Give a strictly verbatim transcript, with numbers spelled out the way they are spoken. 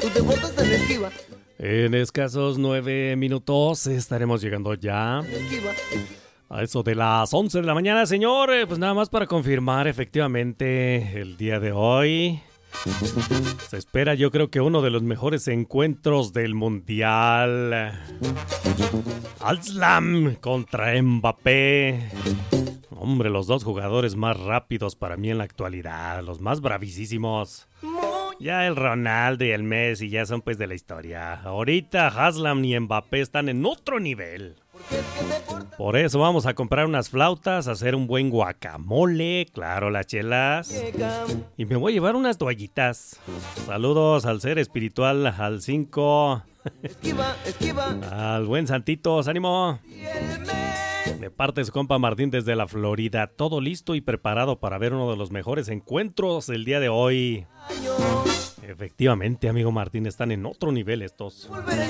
Tú te portas tan esquiva. En escasos nueve minutos estaremos llegando ya Esquiva. a eso de las once de la mañana, señor. Eh, Pues nada más para confirmar efectivamente el día de hoy. Se espera, yo creo que uno de los mejores encuentros del mundial. Al-Slam contra Mbappé. Hombre, los dos jugadores más rápidos para mí en la actualidad, los más bravísimos. Ya el Ronaldo y el Messi ya son pues de la historia. Ahorita Haslam y Mbappé están en otro nivel. Por eso vamos a comprar unas flautas, hacer un buen guacamole, claro, las chelas. Y me voy a llevar unas toallitas. Saludos al ser espiritual, al cinco. Esquiva, esquiva. Al buen Santitos, ánimo. De parte de su compa Martín desde la Florida. Todo listo y preparado para ver uno de los mejores encuentros del día de hoy. Efectivamente, amigo Martín, están en otro nivel estos. Volveré